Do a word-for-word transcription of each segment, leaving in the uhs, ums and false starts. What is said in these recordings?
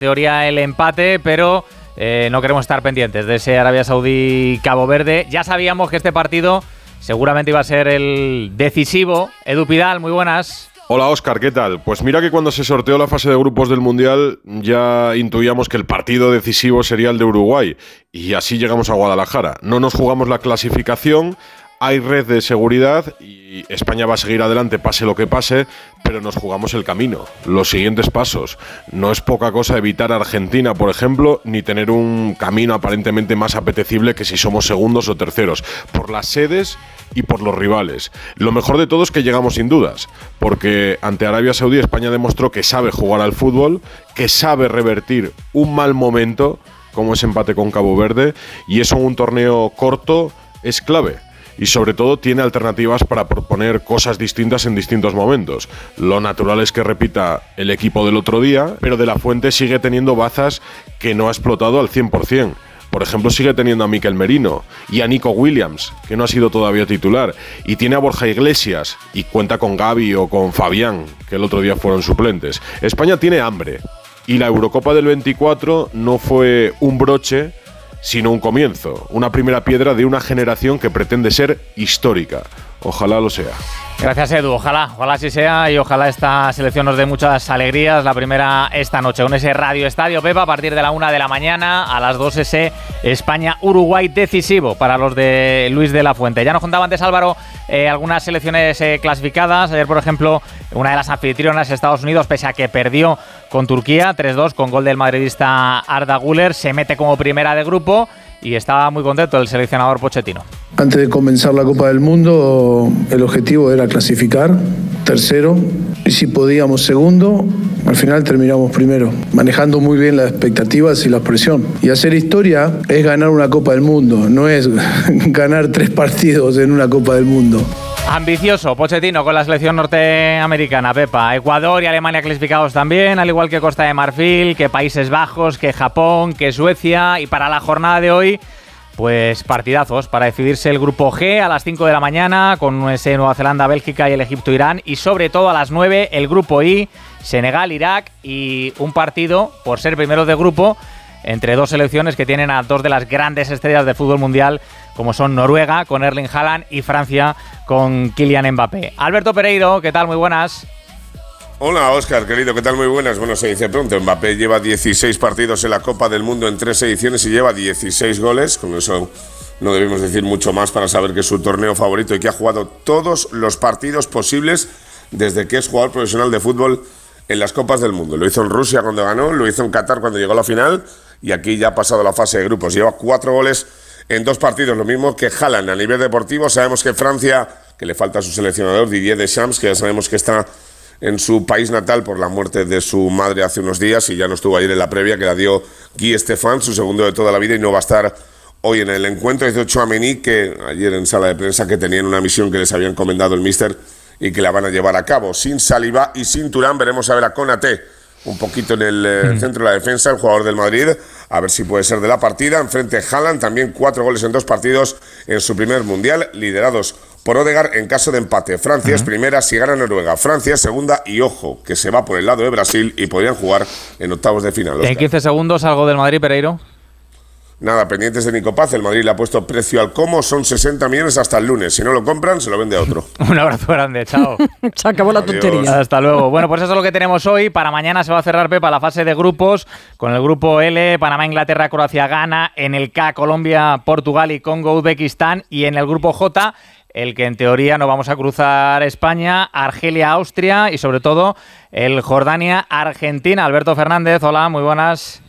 teoría el empate, pero eh, no queremos estar pendientes de ese Arabia Saudí-Cabo Verde. Ya sabíamos que este partido seguramente iba a ser el decisivo. Edu Pidal, muy buenas. Hola Óscar, ¿qué tal? Pues mira que cuando se sorteó la fase de grupos del Mundial ya intuíamos que el partido decisivo sería el de Uruguay y así llegamos a Guadalajara. No nos jugamos la clasificación, hay red de seguridad y España va a seguir adelante pase lo que pase, pero nos jugamos el camino, los siguientes pasos. No es poca cosa evitar a Argentina, por ejemplo, ni tener un camino aparentemente más apetecible que si somos segundos o terceros, por las sedes y por los rivales. Lo mejor de todo es que llegamos sin dudas, porque ante Arabia Saudí España demostró que sabe jugar al fútbol, que sabe revertir un mal momento, como ese empate con Cabo Verde, y eso en un torneo corto es clave. Y sobre todo tiene alternativas para proponer cosas distintas en distintos momentos. Lo natural es que repita el equipo del otro día, pero De La Fuente sigue teniendo bazas que no ha explotado al cien por ciento. Por ejemplo, sigue teniendo a Mikel Merino y a Nico Williams, que no ha sido todavía titular. Y tiene a Borja Iglesias y cuenta con Gavi o con Fabián, que el otro día fueron suplentes. España tiene hambre y la Eurocopa del veinticuatro no fue un broche, sino un comienzo, una primera piedra de una generación que pretende ser histórica. Ojalá lo sea. Gracias, Edu. Ojalá, ojalá así sea y ojalá esta selección nos dé muchas alegrías. La primera esta noche, con ese Radio Estadio Pepa, a partir de la una de la mañana, a las dos ese España-Uruguay decisivo para los de Luis de la Fuente. Ya nos contaba antes Álvaro eh, algunas selecciones eh, clasificadas. Ayer, por ejemplo, una de las anfitrionas, Estados Unidos, pese a que perdió con Turquía tres dos con gol del madridista Arda Güler, se mete como primera de grupo y estaba muy contento el seleccionador Pochettino. Antes de comenzar la Copa del Mundo, el objetivo era clasificar tercero y si podíamos segundo, al final terminamos primero, manejando muy bien las expectativas y la presión. Y hacer historia es ganar una Copa del Mundo, no es ganar tres partidos en una Copa del Mundo. Ambicioso Pochettino con la selección norteamericana, Pepa. Ecuador y Alemania clasificados también, al igual que Costa de Marfil, que Países Bajos, que Japón, que Suecia. Y para la jornada de hoy, pues partidazos para decidirse el grupo G a las cinco de la mañana, con ese Nueva Zelanda, Bélgica y el Egipto-Irán. Y sobre todo a las nueve el grupo I, Senegal, Irak, y un partido por ser primeros de grupo entre dos selecciones que tienen a dos de las grandes estrellas del fútbol mundial, como son Noruega con Erling Haaland y Francia con Kylian Mbappé. Alberto Pereiro, ¿qué tal? Muy buenas. Hola Óscar, querido, ¿qué tal? Muy buenas. Bueno, se dice pronto, Mbappé lleva dieciséis partidos en la Copa del Mundo en tres ediciones y lleva dieciséis goles, con eso no debemos decir mucho más para saber que es su torneo favorito y que ha jugado todos los partidos posibles desde que es jugador profesional de fútbol en las Copas del Mundo. Lo hizo en Rusia cuando ganó, lo hizo en Qatar cuando llegó a la final y aquí ya ha pasado la fase de grupos. Lleva cuatro goles en dos partidos, lo mismo que Haaland. A nivel deportivo sabemos que Francia, que le falta a su seleccionador Didier Deschamps, que ya sabemos que está en su país natal por la muerte de su madre hace unos días y ya no estuvo ayer en la previa, que la dio Guy Stéphane, su segundo de toda la vida, y no va a estar hoy en el encuentro. Dice Tchouaméni que ayer en sala de prensa que tenían una misión que les había encomendado el míster y que la van a llevar a cabo. Sin Saliba y sin Thuram veremos a ver a Konaté un poquito en el eh, centro de la defensa, el jugador del Madrid, a ver si puede ser de la partida. Enfrente Haaland, también cuatro goles en dos partidos en su primer Mundial, liderados por Odegaard en caso de empate. Francia uh-huh. es primera si gana Noruega, Francia es segunda y ojo, que se va por el lado de Brasil y podrían jugar en octavos de final. Oscar. En quince segundos algo del Madrid, Pereiro. Nada, pendientes de Nico Paz, el Madrid le ha puesto precio al como, son sesenta millones hasta el lunes. Si no lo compran, se lo vende a otro. Un abrazo grande, chao. Se acabó la tontería. Hasta luego. Bueno, pues eso es lo que tenemos hoy. Para mañana se va a cerrar, Pepa, la fase de grupos con el grupo L, Panamá, Inglaterra, Croacia, Ghana. En el K, Colombia, Portugal y Congo, Uzbekistán. Y en el grupo J, el que en teoría no vamos a cruzar España, Argelia, Austria y sobre todo el Jordania, Argentina. Alberto Fernández, hola, muy buenas.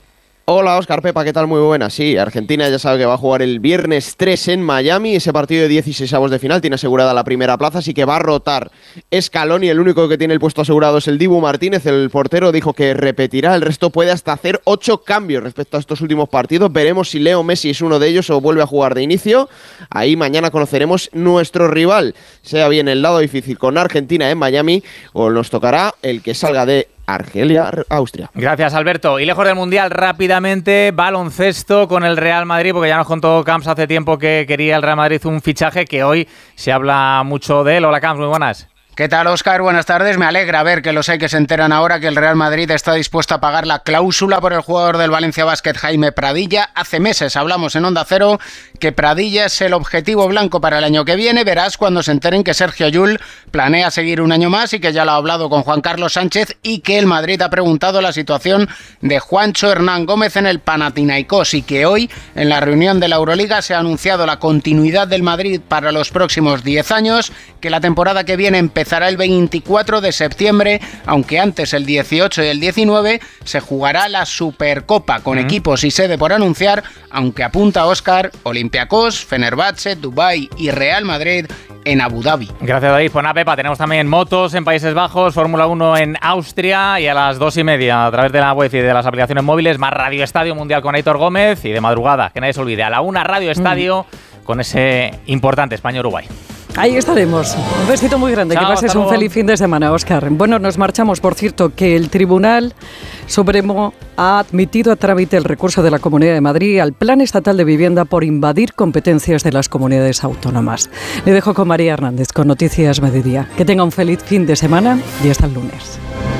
Hola Óscar, Pepa, ¿qué tal? Muy buena. Sí, Argentina ya sabe que va a jugar el viernes tres en Miami. Ese partido de dieciseisavos de final tiene asegurada la primera plaza, así que va a rotar Scaloni. El único que tiene el puesto asegurado es el Dibu Martínez. El portero dijo que repetirá. El resto puede hasta hacer ocho cambios respecto a estos últimos partidos. Veremos si Leo Messi es uno de ellos o vuelve a jugar de inicio. Ahí mañana conoceremos nuestro rival. Sea bien el lado difícil con Argentina en Miami o nos tocará el que salga de Argelia, Austria. Gracias, Alberto. Y lejos del Mundial, rápidamente, baloncesto con el Real Madrid, porque ya nos contó Camps hace tiempo que quería el Real Madrid un fichaje que hoy se habla mucho de él. Hola, Camps, muy buenas. ¿Qué tal, Óscar? Buenas tardes. Me alegra ver que los hay que se enteran ahora que el Real Madrid está dispuesto a pagar la cláusula por el jugador del Valencia Basket, Jaime Pradilla. Hace meses hablamos en Onda Cero que Pradilla es el objetivo blanco para el año que viene. Verás cuando se enteren que Sergio Llull planea seguir un año más y que ya lo ha hablado con Juan Carlos Sánchez y que el Madrid ha preguntado la situación de Juancho Hernán Gómez en el Panathinaikos y que hoy, en la reunión de la Euroliga, se ha anunciado la continuidad del Madrid para los próximos diez años, que la temporada que viene empezará Empezará el veinticuatro de septiembre, aunque antes, el dieciocho y el diecinueve, se jugará la Supercopa con uh-huh. equipos y sede por anunciar, aunque apunta Óscar, Olympiacos, Fenerbahce, Dubái y Real Madrid en Abu Dhabi. Gracias, David. Pues nada, Pepa, tenemos también motos en Países Bajos, Fórmula uno en Austria y a las dos y media, a través de la web y de las aplicaciones móviles, más Radio Estadio Mundial con Aitor Gómez y de madrugada, que nadie se olvide, a la una Radio Estadio uh-huh. con ese importante España-Uruguay. Ahí estaremos. Un besito muy grande. Chao, que pases un feliz fin de semana, Óscar. Bueno, nos marchamos. Por cierto, que el Tribunal Supremo ha admitido a trámite el recurso de la Comunidad de Madrid al Plan Estatal de Vivienda por invadir competencias de las comunidades autónomas. Le dejo con María Hernández con Noticias Mediodía. Que tenga un feliz fin de semana y hasta el lunes.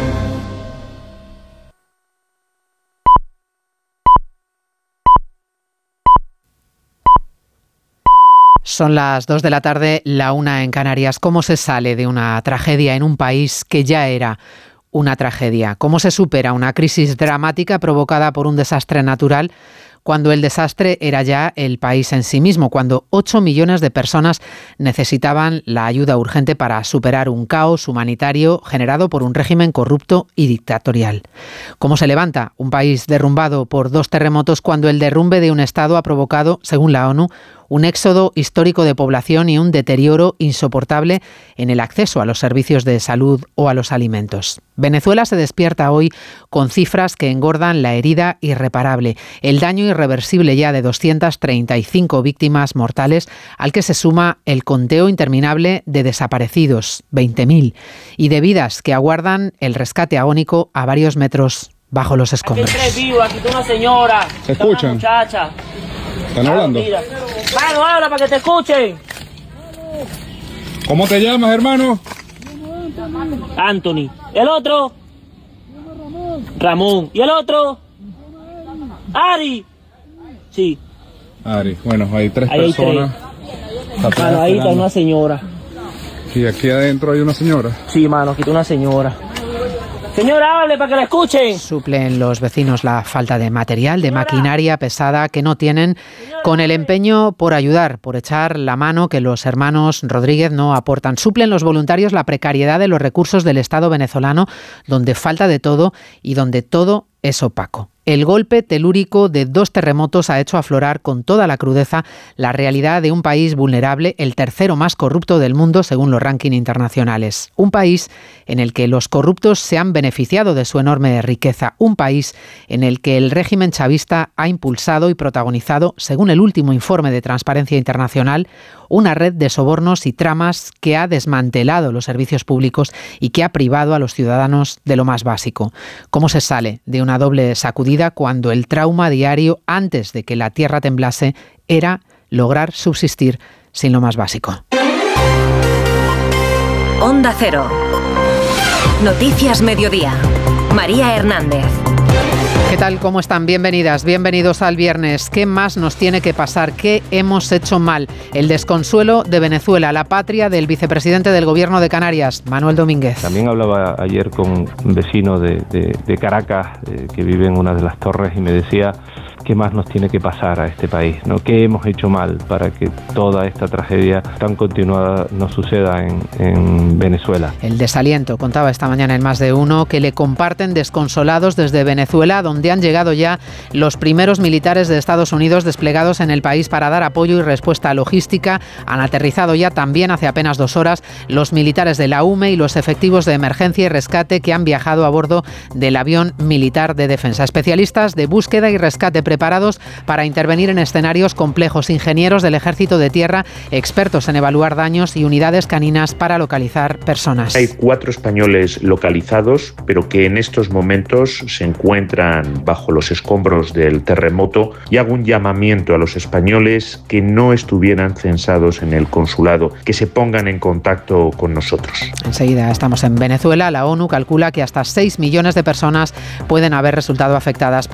Son las dos de la tarde, la una en Canarias. ¿Cómo se sale de una tragedia en un país que ya era una tragedia? ¿Cómo se supera una crisis dramática provocada por un desastre natural cuando el desastre era ya el país en sí mismo, cuando ocho millones de personas necesitaban la ayuda urgente para superar un caos humanitario generado por un régimen corrupto y dictatorial? ¿Cómo se levanta un país derrumbado por dos terremotos cuando el derrumbe de un Estado ha provocado, según la ONU, un éxodo histórico de población y un deterioro insoportable en el acceso a los servicios de salud o a los alimentos? Venezuela se despierta hoy con cifras que engordan la herida irreparable, el daño irreversible ya de doscientas treinta y cinco víctimas mortales, al que se suma el conteo interminable de desaparecidos, veinte mil, y de vidas que aguardan el rescate agónico a varios metros bajo los escombros. Aquí hay tres vivos, aquí está una señora, ¿se escuchan? Una muchacha. ¿Están hablando? Mano, habla para que te escuchen. ¿Cómo te llamas, hermano? Anthony. ¿El otro? Ramón. ¿Y el otro? Ari. Sí. Ari, bueno, hay tres ahí personas. Hay tres. Mano, ahí está una señora. ¿Y aquí adentro hay una señora? Sí, mano, aquí está una señora. Señora, hable para que la escuchen. Suplen los vecinos la falta de material, de maquinaria pesada que no tienen, con el empeño por ayudar, por echar la mano que los hermanos Rodríguez no aportan. Suplen los voluntarios la precariedad de los recursos del Estado venezolano, donde falta de todo y donde todo es opaco. El golpe telúrico de dos terremotos ha hecho aflorar con toda la crudeza la realidad de un país vulnerable, el tercero más corrupto del mundo según los rankings internacionales. Un país en el que los corruptos se han beneficiado de su enorme riqueza. Un país en el que el régimen chavista ha impulsado y protagonizado, según el último informe de Transparencia Internacional, una red de sobornos y tramas que ha desmantelado los servicios públicos y que ha privado a los ciudadanos de lo más básico. ¿Cómo se sale de una doble sacudida cuando el trauma diario antes de que la tierra temblase era lograr subsistir sin lo más básico? Onda Cero. Noticias Mediodía. María Hernández. ¿Qué tal? ¿Cómo están? Bienvenidas, bienvenidos al viernes. ¿Qué más nos tiene que pasar? ¿Qué hemos hecho mal? El desconsuelo de Venezuela, la patria del vicepresidente del Gobierno de Canarias, Manuel Domínguez. También hablaba ayer con un vecino de, de, de Caracas, eh, que vive en una de las torres, y me decía: ¿qué más nos tiene que pasar a este país, ¿no? ¿Qué hemos hecho mal para que toda esta tragedia tan continuada no suceda en, en Venezuela? El desaliento, contaba esta mañana en Más de Uno, que le comparten desconsolados desde Venezuela, donde han llegado ya los primeros militares de Estados Unidos desplegados en el país para dar apoyo y respuesta logística. Han aterrizado ya también hace apenas dos horas los militares de la U M E y los efectivos de emergencia y rescate que han viajado a bordo del avión militar de defensa. Especialistas de búsqueda y rescate preparan preparados para intervenir en escenarios complejos, ingenieros del Ejército de Tierra, expertos en evaluar daños y unidades caninas para localizar personas. Hay cuatro españoles localizados, pero que en estos momentos se encuentran bajo los escombros del terremoto, y hago un llamamiento a los españoles que no estuvieran censados en el consulado, que se pongan en contacto con nosotros. Enseguida estamos en Venezuela. La ONU calcula que hasta seis millones de personas pueden haber resultado afectadas por